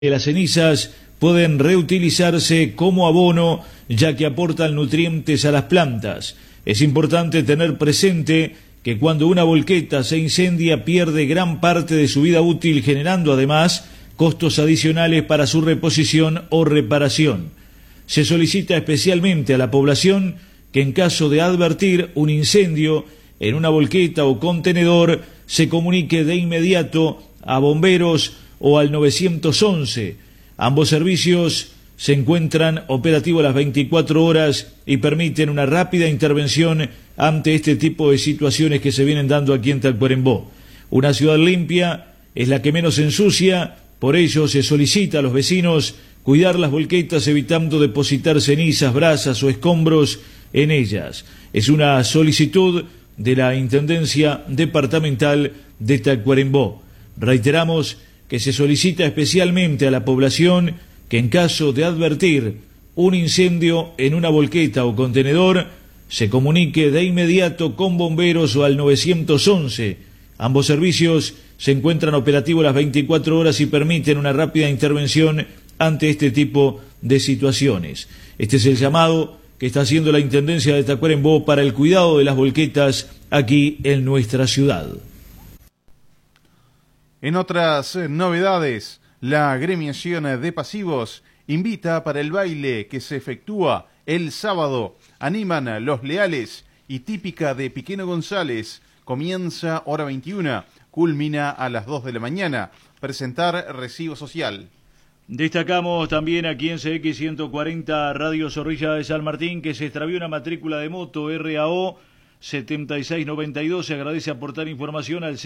Las cenizas pueden reutilizarse como abono, ya que aportan nutrientes a las plantas. Es importante tener presente que cuando una volqueta se incendia pierde gran parte de su vida útil, generando además costos adicionales para su reposición o reparación. Se solicita especialmente a la población que en caso de advertir un incendio en una volqueta o contenedor se comunique de inmediato a bomberos o al 911. Ambos servicios se encuentran operativos las 24 horas y permiten una rápida intervención ante este tipo de situaciones que se vienen dando aquí en Tacuarembó. Una ciudad limpia es la que menos ensucia, por ello se solicita a los vecinos cuidar las volquetas evitando depositar cenizas, brasas o escombros en ellas. Es una solicitud de la Intendencia Departamental de Tacuarembó. Reiteramos que se solicita especialmente a la población que en caso de advertir un incendio en una volqueta o contenedor, se comunique de inmediato con bomberos o al 911. Ambos servicios se encuentran operativos las 24 horas y permiten una rápida intervención ante este tipo de situaciones. Este es el llamado que está haciendo la Intendencia de Tacuarembó para el cuidado de las volquetas aquí en nuestra ciudad. En otras novedades, la agremiación de pasivos invita para el baile que se efectúa el sábado. Animan Los Leales y Típica de Piqueno González. Comienza hora 21, culmina a las 2 de la mañana. Presentar recibo social. Destacamos también aquí en CX 140 Radio Zorrilla de San Martín que se extravió una matrícula de moto RAO 7692. Se agradece aportar información al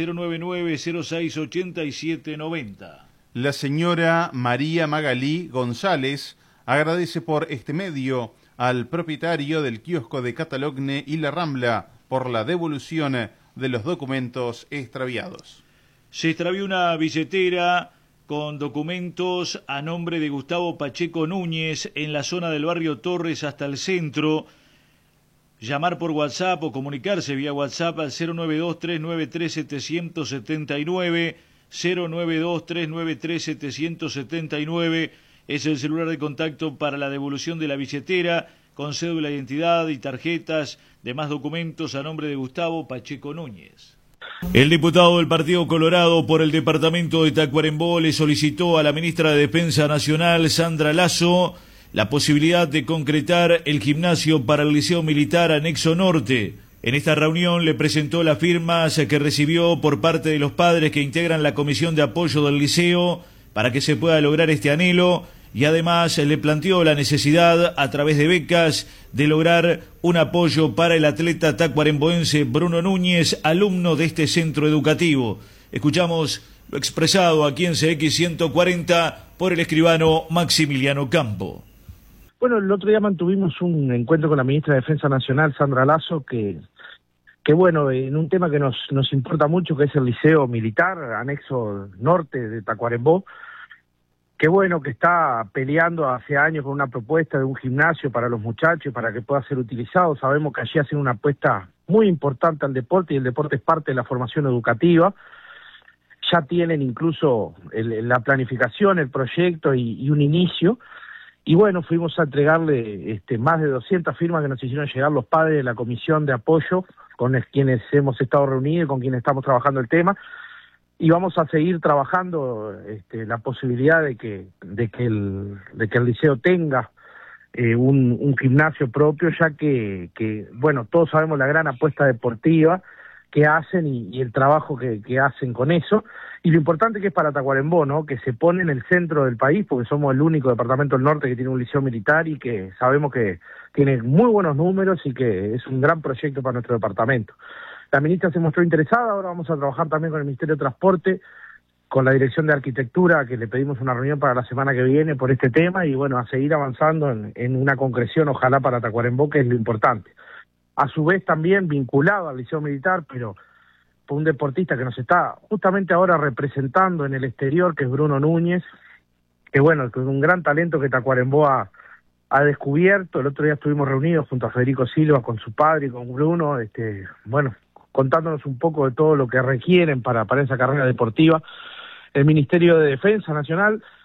099-068790. La señora María Magalí González agradece por este medio al propietario del kiosco de Catalogne y La Rambla por la devolución de los documentos extraviados. Se extravió una billetera con documentos a nombre de Gustavo Pacheco Núñez en la zona del barrio Torres hasta el centro. Llamar por WhatsApp o comunicarse vía WhatsApp al 092-393-779, 092-393-779, es el celular de contacto para la devolución de la billetera con cédula de identidad y tarjetas, demás documentos a nombre de Gustavo Pacheco Núñez. El diputado del Partido Colorado por el departamento de Tacuarembó le solicitó a la ministra de Defensa Nacional, Sandra Lasso, la posibilidad de concretar el gimnasio para el Liceo Militar Anexo Norte. En esta reunión le presentó las firmas que recibió por parte de los padres que integran la comisión de apoyo del liceo para que se pueda lograr este anhelo y además le planteó la necesidad a través de becas de lograr un apoyo para el atleta tacuaremboense Bruno Núñez, alumno de este centro educativo. Escuchamos lo expresado aquí en CX 140 por el escribano Maximiliano Campo. Bueno, el otro día mantuvimos un encuentro con la ministra de Defensa Nacional, Sandra Lasso, que bueno, en un tema que nos importa mucho, que es el Liceo Militar, Anexo Norte de Tacuarembó, que bueno, que está peleando hace años con una propuesta de un gimnasio para los muchachos, para que pueda ser utilizado. Sabemos que allí hacen una apuesta muy importante al deporte, y el deporte es parte de la formación educativa. Ya tienen incluso la planificación, el proyecto y un inicio. Y bueno, fuimos a entregarle más de 200 firmas que nos hicieron llegar los padres de la comisión de apoyo, con quienes hemos estado reunidos, con quienes estamos trabajando el tema, y vamos a seguir trabajando la posibilidad de que el liceo tenga un gimnasio propio, ya que bueno, todos sabemos la gran apuesta deportiva que hacen y el trabajo que hacen con eso. Y lo importante que es para Tacuarembó, ¿no? Que se pone en el centro del país, porque somos el único departamento del norte que tiene un liceo militar y que sabemos que tiene muy buenos números y que es un gran proyecto para nuestro departamento. La ministra se mostró interesada, ahora vamos a trabajar también con el Ministerio de Transporte, con la Dirección de Arquitectura, que le pedimos una reunión para la semana que viene por este tema, y bueno, a seguir avanzando en una concreción, ojalá para Tacuarembó, que es lo importante. A su vez también vinculado al liceo militar, pero por un deportista que nos está justamente ahora representando en el exterior, que es Bruno Núñez, que bueno, que es un gran talento que Tacuarembó ha descubierto. El otro día estuvimos reunidos junto a Federico Silva con su padre y con Bruno, bueno, contándonos un poco de todo lo que requieren para esa carrera deportiva. El Ministerio de Defensa Nacional